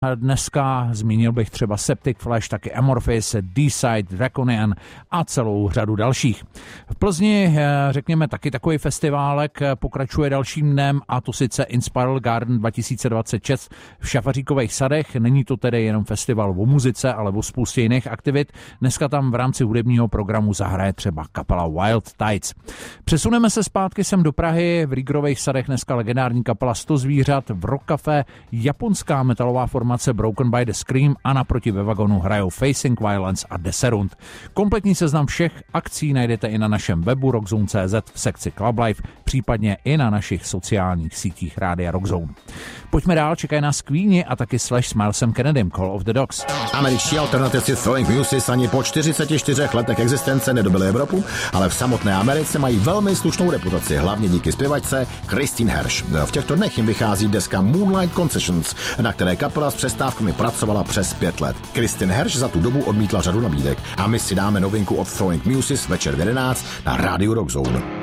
dneska. Zmínil bych třeba Septic Flesh, taky Amorphis, D-Side, Draconian a celou řadu dalších. V Plzni, řekněme, taky takový festiválek pokračuje dalším dnem, a to sice Inspiral Garden 2026 v Šafaříkových sadech. Není to tedy jenom festival o muzice, ale o spoustě jiných aktivit. Dneska tam v rámci hudebního programu zahraje třeba kapela Wild Tides. Přesuneme se zpátky sem do Prahy. V Rígrových sadech dneska legendární kapela 100 zvířat, v Rock Café japonská metalová formace Broken by the Scream a naproti ve vagonu hrajou Facing Violence a Desserund. Kompletní seznam všech akcí najdete i na našem webu rockzone.cz v sekci Club Life, případně i na našich sociálních sítích Rádia Rockzone. Pojďme dál, čekají nás Queeni a taky Slash s Milesem Kennedym, Call of the Dogs. Američtí alternativci Throwing Muses ani po 44 letech existence nedobili Evropu, ale v samotné Americe mají velmi slušnou reputaci, hlavně díky zpěvačce Christine Hersh. V těchto dnech jim vychází deska Moonlight Concessions, na které kapela s přestávkami pracovala přes 5 let. Christine Hersh za tu dobu odmítla řadu nabídek a my si dáme novinku od Throwing Muses večer v 11 na Rádiu Rockzone.